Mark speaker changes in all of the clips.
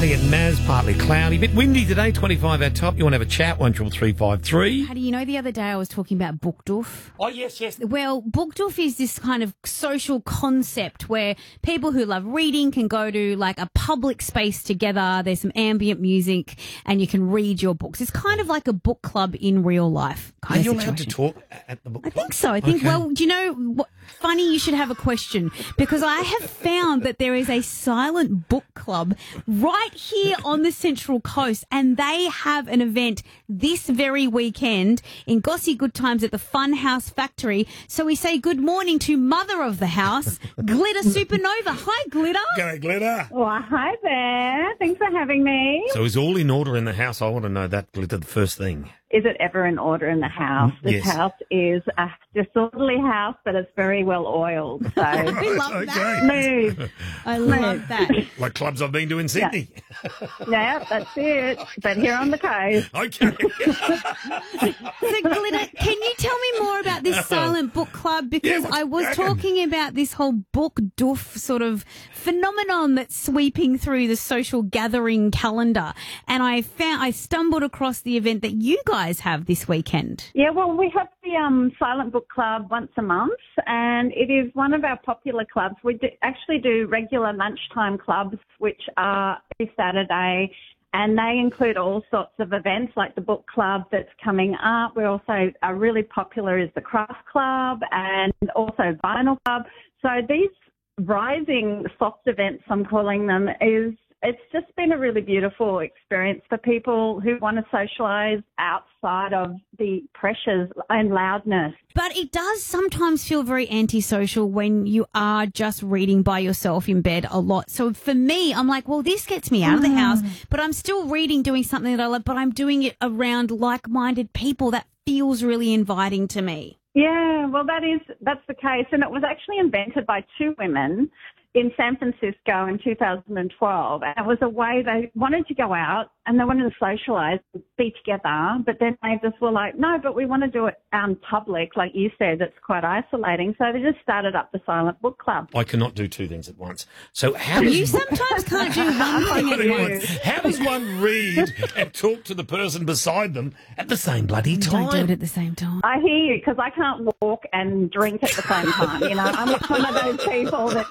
Speaker 1: Hattie and Maz, partly cloudy. Bit windy today, 25 our top. You want to have a chat, 13353.
Speaker 2: How do you know the other day I was talking about Bookdoof?
Speaker 1: Oh, yes.
Speaker 2: Well, Bookdoof is this kind of social concept where people who love reading can go to like a public space together. There's some ambient music and you can read your books. It's kind of like a book club in real life.
Speaker 1: Are you allowed to talk at the book club?
Speaker 2: I think so. I think,
Speaker 1: Okay.
Speaker 2: well, do you know what? Funny you should have a question because I have found that there is a silent book club right here on the Central Coast and they have an event this very weekend in Gossy Good Times at the Funhouse Factory. So we say good morning to mother of the house, Glitter Supernova. Hi, Glitter.
Speaker 1: Go, Glitter.
Speaker 3: Well, hi there. Thanks for having me.
Speaker 1: So is all in order in the house? I want to know that, Glitter, the first thing.
Speaker 3: Is it ever in order in the house? This
Speaker 1: Yes.
Speaker 3: house is a disorderly house, but it's very well oiled. So
Speaker 2: We love that.
Speaker 3: move.
Speaker 2: I love that.
Speaker 1: Like clubs I've been to in Sydney.
Speaker 3: Yeah, that's it. But here on the coast.
Speaker 1: Okay.
Speaker 2: So, Glitter, can you tell me more about this silent book club? Because
Speaker 1: what's
Speaker 2: I was
Speaker 1: cracking?
Speaker 2: talking about this whole book doof sort of phenomenon that's sweeping through the social gathering calendar. And I stumbled across the event that you guys have this weekend.
Speaker 3: Yeah, well, we have the Silent Book Club once a month, and it is one of our popular clubs. We actually do regular lunchtime clubs, which are every Saturday, and they include all sorts of events like the book club that's coming up. We also are really popular is the craft club and also vinyl club. So these rising soft events, I'm calling them, it's just been a really beautiful experience for people who want to socialise outside of the pressures and loudness.
Speaker 2: But it does sometimes feel very antisocial when you are just reading by yourself in bed a lot. So for me, I'm like, well, this gets me out of the house, but I'm still reading, doing something that I love, but I'm doing it around like-minded people. That feels really inviting to me.
Speaker 3: Yeah, well, that's the case. And it was actually invented by two women in San Francisco in 2012. And it was a way they wanted to go out and they wanted to socialise, be together, but then they just were like, no, but we want to do it public. Like you said, it's quite isolating. So they just started up the Silent Book Club.
Speaker 1: I cannot do two things at once. So how does
Speaker 2: You sometimes can't do one thing at once.
Speaker 1: How does one read and talk to the person beside them at the same bloody time?
Speaker 2: Don't do it at the same time.
Speaker 3: I hear you because I can't walk and drink at the same time. You know, I'm one of those people that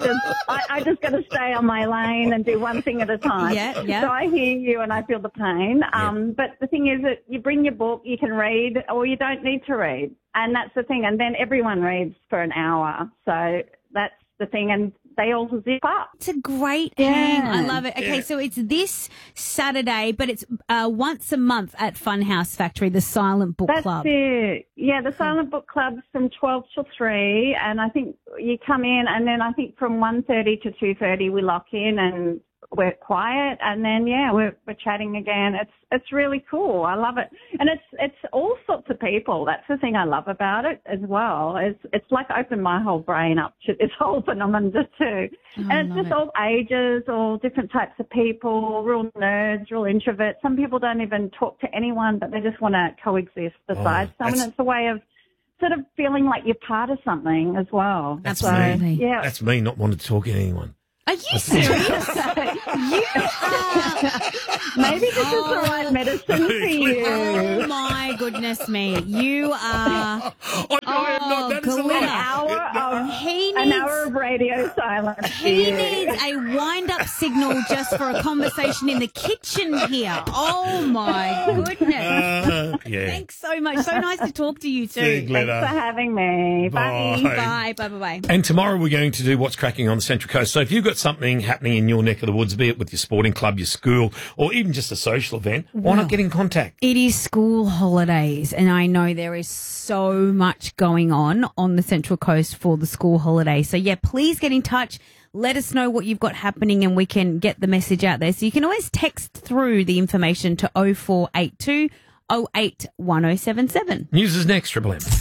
Speaker 3: I just got to stay on my lane and do one thing at a time.
Speaker 2: Yeah.
Speaker 3: So I hear you and I feel the pain. But the thing is that you bring your book, you can read or you don't need to read. And that's the thing. And then everyone reads for an hour. So that's the thing. And they all zip up.
Speaker 2: It's a great hang. I love it. Okay, so it's this Saturday, but it's once a month at Funhouse Factory, the Silent Book Club.
Speaker 3: That's it. Yeah, the Silent Book Club's from 12 till 3, and I think you come in, and then I think from 1:30 to 2:30 we lock in and we're quiet, and then we're chatting again. It's really cool. I love it, and it's all sorts of people. That's the thing I love about it as well. It's like opened my whole brain up to this whole phenomenon too. And it's just all ages, all different types of people, real nerds, real introverts. Some people don't even talk to anyone, but they just want to coexist beside someone. It's a way of sort of feeling like you're part of something as well.
Speaker 1: That's
Speaker 2: Absolutely.
Speaker 1: me.
Speaker 3: Yeah.
Speaker 1: That's me not wanting to talk to anyone.
Speaker 2: Are you serious? You are.
Speaker 3: Maybe this is the right medicine for you.
Speaker 2: Oh my goodness me! You are.
Speaker 1: That is a
Speaker 2: Glitter.
Speaker 1: lie.
Speaker 3: An hour of radio silence.
Speaker 2: He needs a wind-up signal just for a conversation in the kitchen here. Oh my goodness!
Speaker 1: Yeah.
Speaker 2: Thanks so much. So nice to talk to you too.
Speaker 1: See you, Glitter.
Speaker 3: Thanks for having me. Bye.
Speaker 2: Bye. Bye.
Speaker 1: And tomorrow we're going to do What's Cracking on the Central Coast. So if you've got something happening in your neck of the woods, be it with your sporting club, your school, or even just a social event, why not get in contact?
Speaker 2: It is school holidays, and I know there is so much going on the Central Coast for the school holidays. So, please get in touch. Let us know what you've got happening and we can get the message out there. So you can always text through the information to 0482 08 1077.
Speaker 1: News is next, Triple M.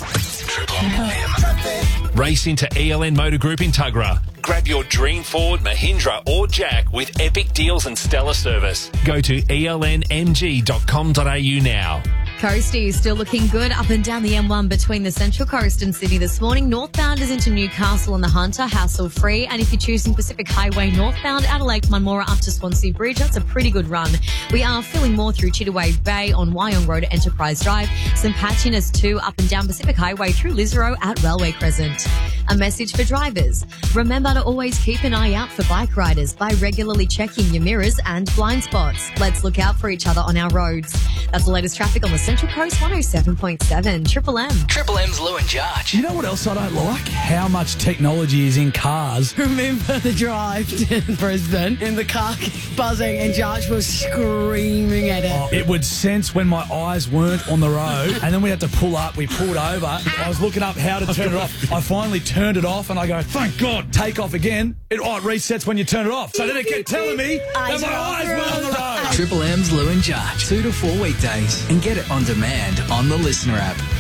Speaker 4: Race into ELN Motor Group in Tuggerah. Grab your dream Ford, Mahindra or Jack with epic deals and stellar service. Go to elnmg.com.au now.
Speaker 5: Coastie is still looking good up and down the M1 between the Central Coast and Sydney this morning. Northbound is into Newcastle and the Hunter, hassle-free. And if you're choosing Pacific Highway northbound, out of Lake Munmora up to Swansea Bridge, that's a pretty good run. We are filling more through Chittaway Bay on Wyong Road at Enterprise Drive. Some patchiness too up and down Pacific Highway through Lisero at Railway Crescent. A message for drivers. Remember to always keep an eye out for bike riders by regularly checking your mirrors and blind spots. Let's look out for each other on our roads. That's the latest traffic on the Central Coast, 107.7 Triple M.
Speaker 6: Triple M's Lou and Jarge.
Speaker 7: You know what else I don't like? How much technology is in cars.
Speaker 8: Remember the drive to Brisbane and the car buzzing and Jarge was screaming at it.
Speaker 7: Oh, it would sense when my eyes weren't on the road and then we had to pull up. We pulled over. I was looking up how to turn it off. I finally turned it off and I go, thank God, take off again. It resets when you turn it off. So then it kept telling me that my eyes were on the road.
Speaker 6: Triple M's Lou and Jarge. 2 to 4 weekdays and get it on demand on the Listener app.